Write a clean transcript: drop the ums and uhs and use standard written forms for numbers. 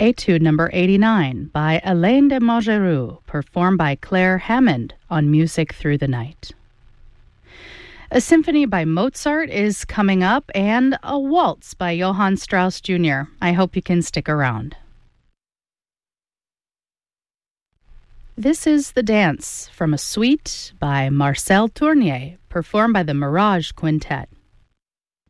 Etude number 89 by Alain de Maugeroux, performed by Claire Hammond on Music Through the Night. A symphony by Mozart is coming up, and a waltz by Johann Strauss Jr. I hope you can stick around. This is The Dance from a suite by Marcel Tournier, performed by the Mirage Quintet.